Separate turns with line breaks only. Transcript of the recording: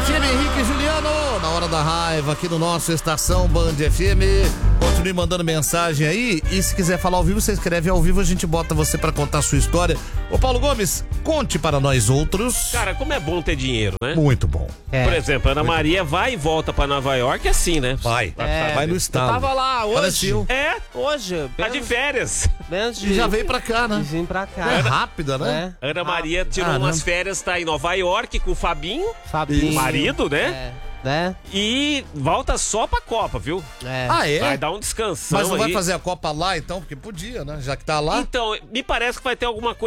FM, Henrique e Juliano, na hora da raiva, aqui no nosso Estação Band FM. Continue mandando mensagem aí. E se quiser falar ao vivo, você escreve ao vivo, a gente bota você pra contar a sua história. Ô Paulo Gomes, conte para nós outros.
Cara, como é bom ter dinheiro, né?
Muito bom.
Por exemplo, a Ana Maria vai e volta pra Nova York assim, né?
Vai no
Eu
estado.
tava lá hoje.
Apareceu.
Hoje.
Tá de férias.
Menos de...
E já veio pra cá, né?
E vim pra cá.
É rápida, né?
Ana Maria tirou
Caramba.
umas férias, tá em Nova York com o Fabinho,
Fabinho.
o marido, né?
Né?
E volta só pra Copa, viu?
Ah, é?
Vai dar um descansão
Mas não
aí.
vai fazer a Copa lá, então? Porque podia, né? Já que tá lá.
Então, me parece que vai ter alguma coisa